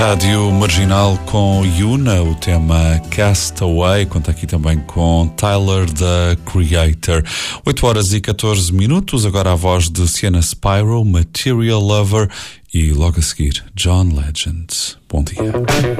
Rádio Marginal com Yuna, o tema Castaway, conta aqui também com Tyler, the Creator. 8 horas e 14 minutos, agora a voz de Sienna Spyro, Material Lover, e logo a seguir, John Legend. Bom dia.